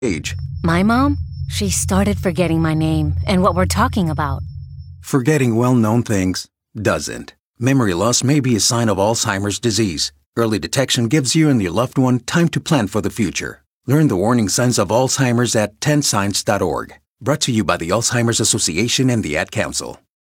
age. My mom? She started forgetting my name and what we're talking about. Forgetting well-known things doesn't. Memory loss may be a sign of Alzheimer's disease. Early detection gives you and your loved one time to plan for the future. Learn the warning signs of Alzheimer's at 10signs.org. Brought to you by the Alzheimer's Association and the Ad Council.